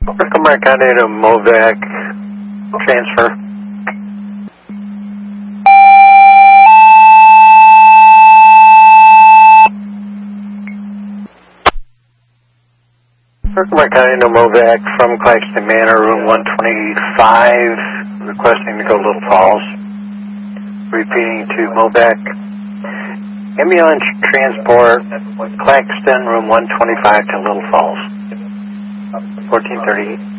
Marconi to Movac, transfer. Marconi to Movac from Claxton Manor, room 125, requesting to go Little Falls. Repeating to Movac. Ambulance transport, Claxton, room 125 to Little Falls. 1438.